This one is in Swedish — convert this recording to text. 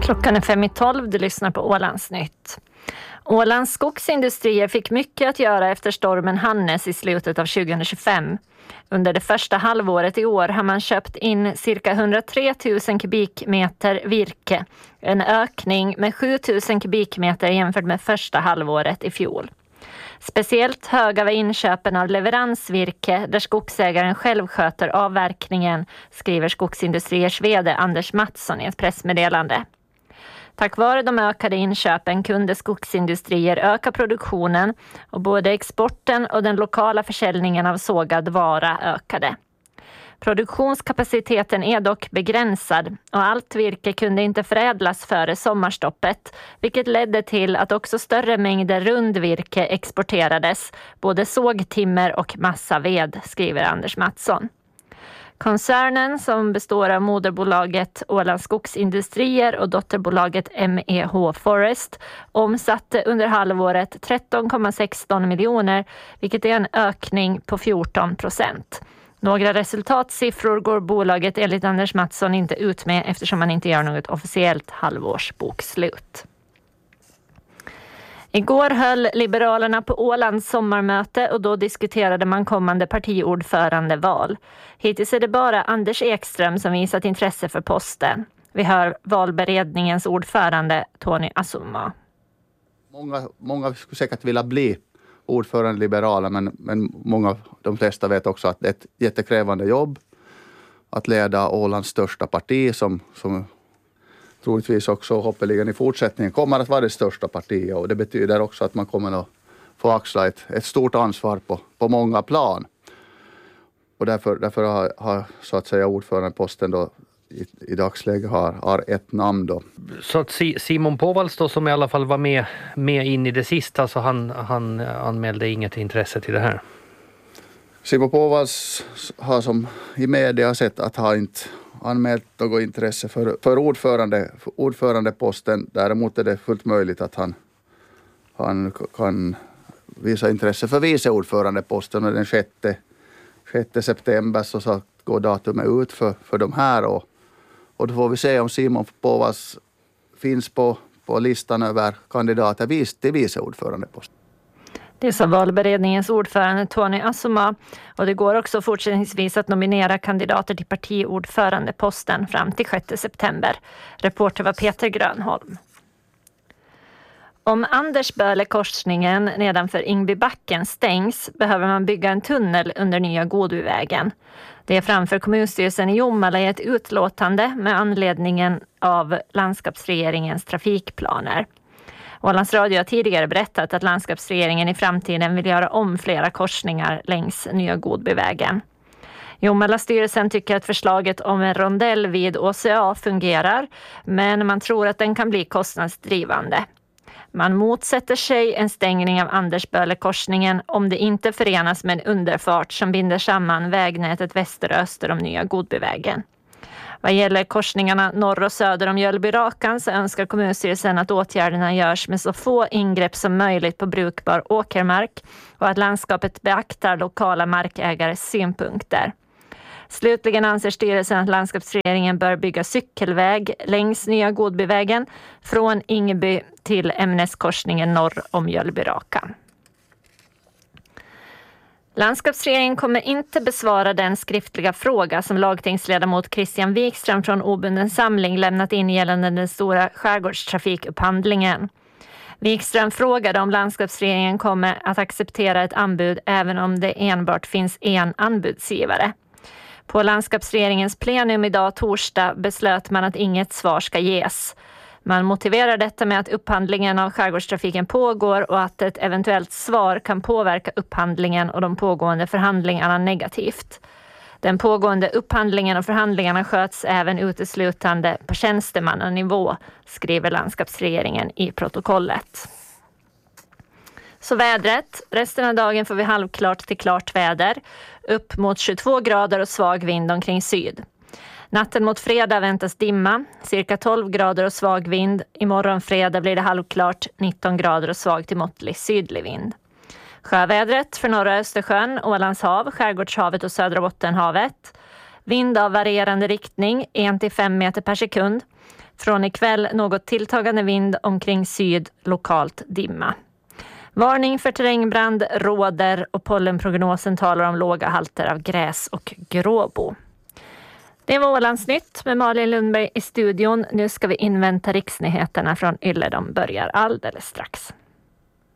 Klockan är 5:12, du lyssnar på Ålandsnytt. Ålands skogsindustrier fick mycket att göra efter stormen Hannes i slutet av 2025. Under det första halvåret i år har man köpt in cirka 103 000 kubikmeter virke, en ökning med 7 000 kubikmeter jämfört med första halvåret i fjol. Speciellt höga var inköpen av leveransvirke där skogsägaren själv sköter avverkningen, skriver Skogsindustriers vd Anders Mattsson i ett pressmeddelande. Tack vare de ökade inköpen kunde skogsindustrier öka produktionen och både exporten och den lokala försäljningen av sågad vara ökade. Produktionskapaciteten är dock begränsad och allt virke kunde inte förädlas före sommarstoppet, vilket ledde till att också större mängder rundvirke exporterades, både sågtimmer och massaved, skriver Anders Mattsson. Koncernen, som består av moderbolaget Ålands skogsindustrier och dotterbolaget MEH Forest, omsatte under halvåret 13,16 miljoner, vilket är en ökning på 14%. Några resultatsiffror går bolaget enligt Anders Mattsson inte ut med eftersom man inte gör något officiellt halvårsbokslut. Igår höll Liberalerna på Ålands sommarmöte och då diskuterade man kommande partiordförandeval. Hittills är det bara Anders Ekström som visat intresse för posten. Vi hör valberedningens ordförande Tony Asuma. Många skulle säkert vilja bli ordförande Liberaler, men de flesta vet också att det är ett jättekrävande jobb att leda Ålands största parti som troligtvis också hoppeligen i fortsättningen kommer att vara det största partiet, och det betyder också att man kommer att få axla ett stort ansvar på många plan. Och därför har så att säga ordförandeposten då i dagsläget har ett namn då. Så att Simon Påvalds då, som i alla fall var med in i det sista, så han anmälde inget intresse till det här? Simon Påvalds har som i media sett att han inte anmält något intresse för ordförandeposten. Däremot är det fullt möjligt att han kan visa intresse för viceordförandeposten, och den 6 september så går datumet ut för de här, och då får vi se om Simon Påvalds finns på listan över kandidater till viceordförandeposten. Det sa valberedningens ordförande Tony Asuma, och det går också fortsättningsvis att nominera kandidater till partiordförandeposten fram till 6 september. Reporter var Peter Grönholm. Om Andersböle-korsningen nedanför Ingbybacken stängs behöver man bygga en tunnel under nya Godbyvägen. Det är framför kommunstyrelsen i Jomala i ett utlåtande med anledningen av landskapsregeringens trafikplaner. Ålands Radio har tidigare berättat att landskapsregeringen i framtiden vill göra om flera korsningar längs nya Godbyvägen. Jomala-styrelsen tycker att förslaget om en rondell vid OCA fungerar, men man tror att den kan bli kostnadsdrivande. Man motsätter sig en stängning av Andersböle-korsningen om det inte förenas med en underfart som binder samman vägnätet väster och öster om nya Godbyvägen. Vad gäller korsningarna norr och söder om Mjölbyrakan så önskar kommunstyrelsen att åtgärderna görs med så få ingrepp som möjligt på brukbar åkermark och att landskapet beaktar lokala markägares synpunkter. Slutligen anser styrelsen att landskapsregeringen bör bygga cykelväg längs nya Godbyvägen från Ingeby till ämneskorsningen norr om Mjölbyrakan. Landskapsregeringen kommer inte besvara den skriftliga fråga som lagtingsledamot Christian Wikström från Obunden samling lämnat in gällande den stora skärgårdstrafikupphandlingen. Wikström frågade om landskapsregeringen kommer att acceptera ett anbud även om det enbart finns en anbudsgivare. På landskapsregeringens plenum idag torsdag beslöt man att inget svar ska ges. Man motiverar detta med att upphandlingen av skärgårdstrafiken pågår och att ett eventuellt svar kan påverka upphandlingen och de pågående förhandlingarna negativt. Den pågående upphandlingen och förhandlingarna sköts även uteslutande på tjänstemannanivå, skriver landskapsregeringen i protokollet. Så vädret. Resten av dagen får vi halvklart till klart väder. Upp mot 22 grader och svag vind omkring syd. Natten mot fredag väntas dimma, cirka 12 grader och svag vind. Imorgon fredag blir det halvklart, 19 grader och svag till måttlig sydlig vind. Sjövädret för norra Östersjön, Ålands hav, Skärgårdshavet och södra Bottenhavet. Vind av varierande riktning, 1-5 meter per sekund. Från ikväll något tilltagande vind, omkring syd, lokalt dimma. Varning för terrängbrand råder och pollenprognosen talar om låga halter av gräs och gråbo. Det var Ålandsnytt med Malin Lundberg i studion. Nu ska vi invänta riksnyheterna från Yle. De börjar alldeles strax.